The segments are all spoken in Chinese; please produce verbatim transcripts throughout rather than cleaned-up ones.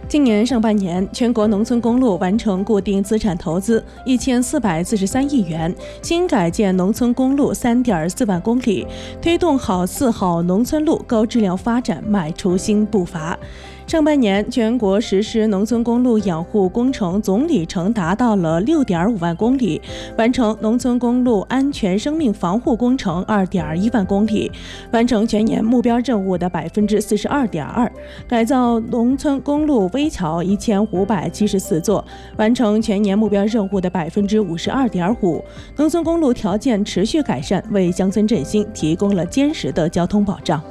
今年上半年，全国农村公路完成固定资产投资一千四百四十三亿元，新改建农村公路三点四万公里，推动好四好农村路高质量发展迈出新步伐。上半年，全国实施农村公路养护工程总里程达到了六点五万公里，完成农村公路安全生命防护工程二点一万公里，完成全年目标任务的百分之四十二点二，改造农村公路危桥一千五百七十四座，完成全年目标任务的百分之五十二点五。农村公路条件持续改善，为乡村振兴提供了坚实的交通保障。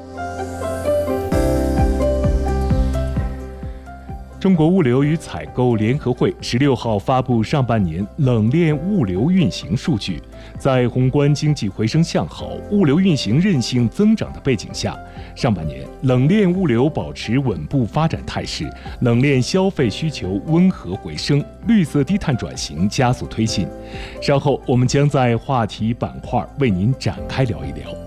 中国物流与采购联合会十六号发布上半年冷链物流运行数据，在宏观经济回升向好、物流运行韧性增长的背景下，上半年冷链物流保持稳步发展态势，冷链消费需求温和回升，绿色低碳转型加速推进。稍后我们将在话题板块为您展开聊一聊。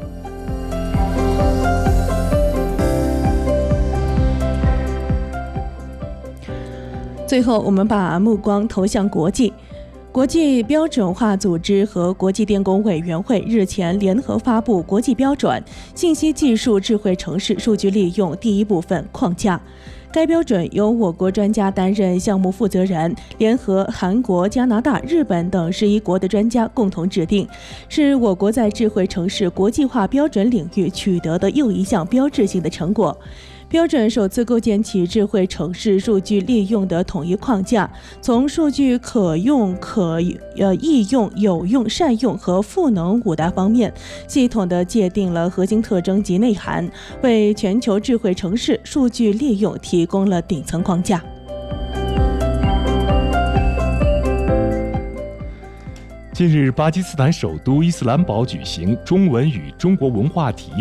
最后，我们把目光投向国际。国际标准化组织和国际电工委员会日前联合发布国际标准信息技术智慧城市数据利用第一部分框架。该标准由我国专家担任项目负责人，联合韩国、加拿大、日本等十一国的专家共同制定，是我国在智慧城市国际化标准领域取得的又一项标志性的成果。标准首次构建起智慧城市数据利用的统一框架，从数据可用、可呃易用、有用、善用和赋能五大方面，系统地界定了核心特征及内涵，为全球智慧城市数据利用提供了顶层框架。 近日，巴基斯坦首都伊斯兰堡举行中文与中国文化体验